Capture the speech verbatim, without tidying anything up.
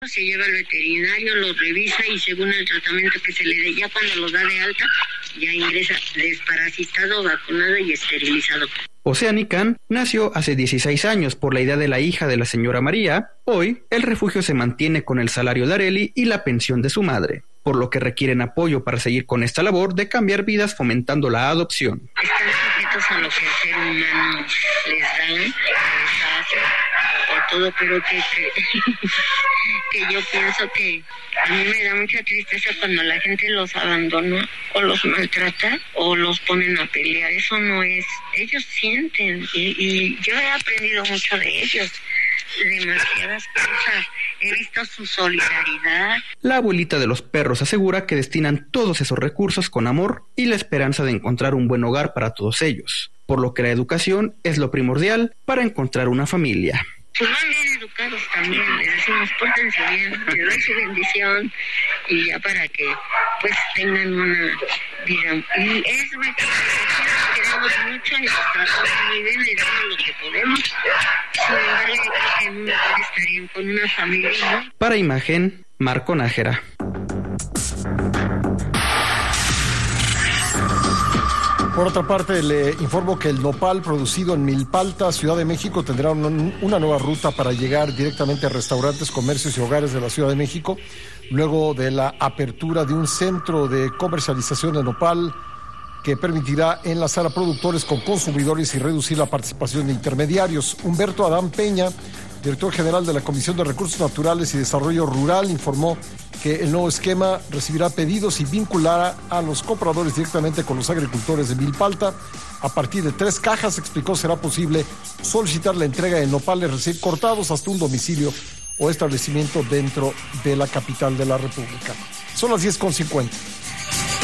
Se lleva al veterinario, lo revisa y según el tratamiento que se le dé, ya cuando lo da de alta, ya ingresa desparasitado, vacunado y esterilizado. Oceani Can nació hace dieciséis años por la idea de la hija de la señora María. Hoy, el refugio se mantiene con el salario de Arely y la pensión de su madre, por lo que requieren apoyo para seguir con esta labor de cambiar vidas fomentando la adopción. Están sujetos a lo que el ser humano les da, les hace, o todo, pero que, que, que yo pienso que a mí me da mucha tristeza cuando la gente los abandona o los maltrata o los ponen a pelear. Eso no es, ellos sienten y, y yo he aprendido mucho de ellos, demasiadas cosas. He visto su solidaridad. La abuelita de los perros asegura que destinan todos esos recursos con amor y la esperanza de encontrar un buen hogar para todos ellos, por lo que la educación es lo primordial para encontrar una familia. Pues van bien educados también, les decimos pórtense bien, les doy su bendición y ya para que pues tengan una vida. Y es verdad, queremos mucho y nos tratamos muy bien, les damos lo que podemos. Sin embargo, yo creo que en un lugar estarían con una familia, ¿no? Para Imagen, Marco Nájera. Por otra parte, le informo que el nopal producido en Milpalta, Ciudad de México, tendrá un, una nueva ruta para llegar directamente a restaurantes, comercios y hogares de la Ciudad de México, luego de la apertura de un centro de comercialización de nopal que permitirá enlazar a productores con consumidores y reducir la participación de intermediarios. Humberto Adán Peña, director general de la Comisión de Recursos Naturales y Desarrollo Rural, informó que el nuevo esquema recibirá pedidos y vinculará a los compradores directamente con los agricultores de Milpalta. A partir de tres cajas, explicó, será posible solicitar la entrega de nopales recién cortados hasta un domicilio o establecimiento dentro de la capital de la República. Son las diez con cincuenta.